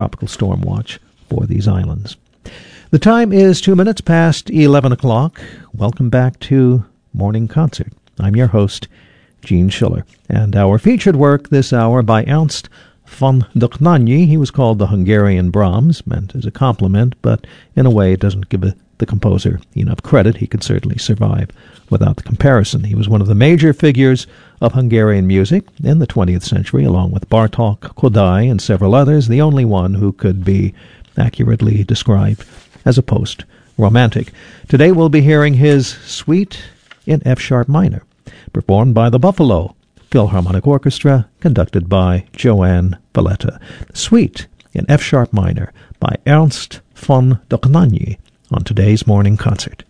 tropical storm watch for these islands. The time is 2 minutes past 11 o'clock. Welcome back to Morning Concert. I'm your host, Gene Schiller, and our featured work this hour by Ernst von Dohnányi. He was called the Hungarian Brahms, meant as a compliment, but in a way it doesn't give the composer enough credit. He could certainly survive without the comparison. He was one of the major figures of Hungarian music in the 20th century, along with Bartók, Kodály, and several others, the only one who could be accurately described as a post-romantic. Today we'll be hearing his Suite in F-sharp minor, performed by the Buffalo Philharmonic Orchestra, conducted by Joanne Valletta. Suite in F-sharp minor by Ernst von Dohnányi on today's Morning Concert.